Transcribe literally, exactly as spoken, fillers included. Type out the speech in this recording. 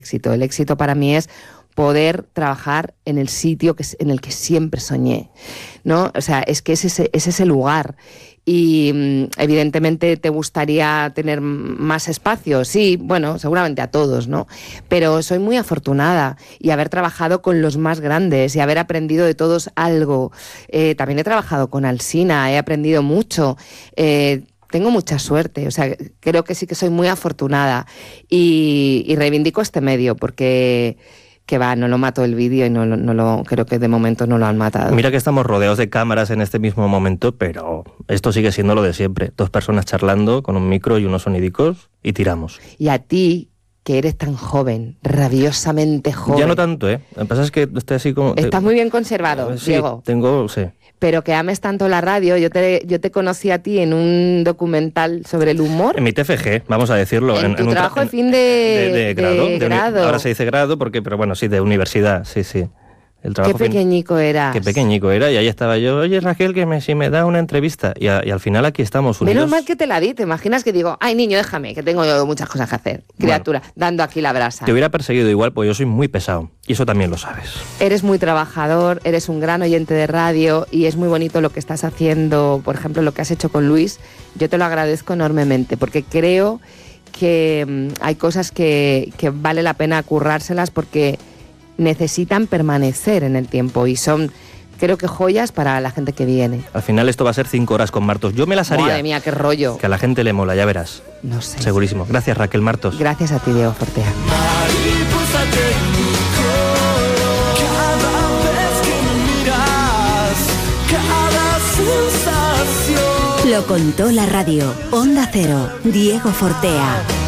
éxito. El éxito para mí es poder trabajar en el sitio que, en el que siempre soñé, ¿no? O sea, es que es ese, es ese lugar. Y evidentemente te gustaría tener más espacio, sí, bueno, seguramente a todos, ¿no? Pero soy muy afortunada y haber trabajado con los más grandes y haber aprendido de todos algo. Eh, también he trabajado con Alsina, he aprendido mucho. Eh, Tengo mucha suerte, o sea, creo que sí que soy muy afortunada y, y reivindico este medio porque... que va, no lo mató el vídeo y no, no lo, creo que de momento no lo han matado. Mira que estamos rodeados de cámaras en este mismo momento, pero esto sigue siendo lo de siempre. Dos personas charlando con un micro y unos sonidicos y tiramos. Y a ti, que eres tan joven, rabiosamente joven... Ya no tanto, ¿eh? Lo que pasa es que estoy así como... Estás muy bien conservado, sí, Diego. tengo... sí. Pero que ames tanto la radio, yo te, yo te conocí a ti en un documental sobre el humor. En mi T F G, vamos a decirlo. En, en tu en un trabajo tra- de fin de, de, de grado. De de grado. Uni- ahora se dice grado, porque, pero bueno, sí, de universidad, sí, sí. El Qué pequeñico fin, eras. Qué pequeñico era, y ahí estaba yo, oye Raquel, que me, si me da una entrevista, y, a, y al final aquí estamos unidos. Menos mal que te la di, ¿te imaginas que digo, ay niño, déjame, que tengo yo muchas cosas que hacer, criatura, bueno, dando aquí la brasa? Te hubiera perseguido igual, pues yo soy muy pesado, y eso también lo sabes. Eres muy trabajador, eres un gran oyente de radio, y es muy bonito lo que estás haciendo, por ejemplo, lo que has hecho con Luis, yo te lo agradezco enormemente, porque creo que mmm, hay cosas que, que vale la pena currárselas, porque necesitan permanecer en el tiempo y son, creo que, joyas para la gente que viene. Al final esto va a ser cinco horas con Martos. Yo me las haría. Madre mía, qué rollo. Que a la gente le mola, ya verás. No sé. Segurísimo. Gracias, Raquel Martos. Gracias a ti, Diego Fortea. Lo contó la radio. Onda Cero. Diego Fortea.